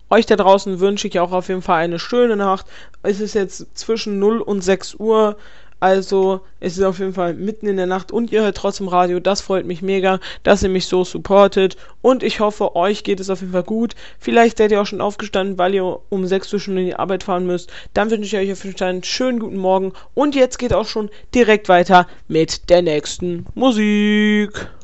Euch da draußen wünsche ich auch auf jeden Fall eine schöne Nacht. Es ist jetzt zwischen 0 und 6 Uhr. Also, es ist auf jeden Fall mitten in der Nacht und ihr hört trotzdem Radio. Das freut mich mega, dass ihr mich so supportet. Und ich hoffe, euch geht es auf jeden Fall gut. Vielleicht seid ihr auch schon aufgestanden, weil ihr um 6 Uhr schon in die Arbeit fahren müsst. Dann wünsche ich euch auf jeden Fall einen schönen guten Morgen. Und jetzt geht auch schon direkt weiter mit der nächsten Musik.